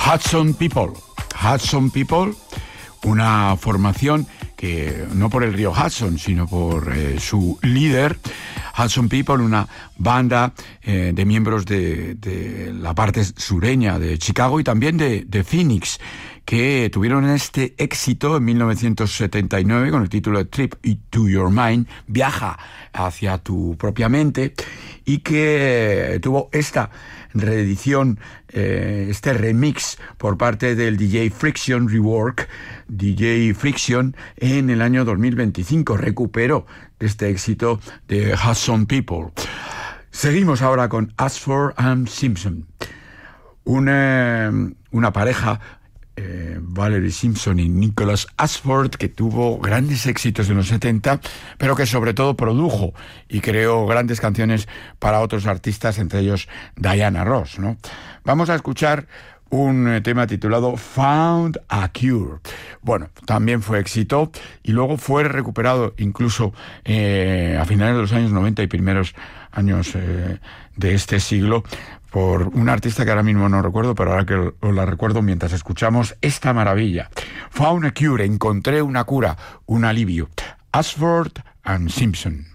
Hudson People. Hudson People, una formación que no por el río Hudson, sino por su líder, Hudson People, una banda de miembros de la parte sureña de Chicago y también de Phoenix, que tuvieron este éxito en 1979 con el título de Trip to Your Mind, Viaja hacia tu propia mente, y que tuvo esta reedición, este remix por parte del DJ Friction Rework, DJ Friction, en el año 2025. Recuperó este éxito de Hudson People. Seguimos ahora con Ashford and Simpson, una pareja, Valerie Simpson y Nicholas Ashford, que tuvo grandes éxitos en los 70, pero que sobre todo produjo y creó grandes canciones para otros artistas, entre ellos Diana Ross, ¿no? Vamos a escuchar un tema titulado Found a Cure. Bueno, también fue éxito y luego fue recuperado incluso a finales de los años 90 y primeros años de este siglo por un artista que ahora mismo no recuerdo, pero ahora que os la recuerdo mientras escuchamos esta maravilla. Found a Cure, encontré una cura, un alivio. Ashford and Simpson.